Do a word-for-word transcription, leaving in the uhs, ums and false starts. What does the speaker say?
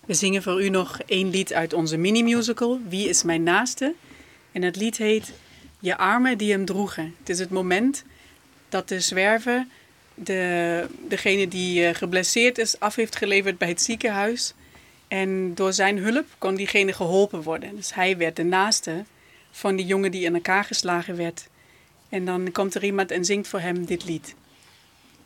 We zingen voor u nog één lied uit onze mini-musical, Wie is mijn naaste? En het lied heet Je armen die hem droegen. Het is het moment dat de zwerver de, degene die geblesseerd is af heeft geleverd bij het ziekenhuis. En door zijn hulp kon diegene geholpen worden. Dus hij werd de naaste van die jongen die in elkaar geslagen werd. En dan komt er iemand en zingt voor hem dit lied.